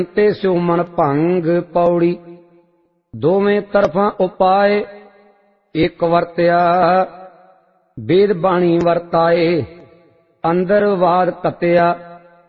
ਤੇ ਸਿਉ ਮਨ ਭੰਗ ਪੌੜੀ। ਦੋਵੇਂ ਤਰਫਾਂ ਉਪਾਏ ਇੱਕ ਵਰਤਿਆ, ਵੇਦ ਬਾਣੀ ਵਰਤਾਏ। ਅੰਦਰ ਵਾਦ ਘਤਿਆ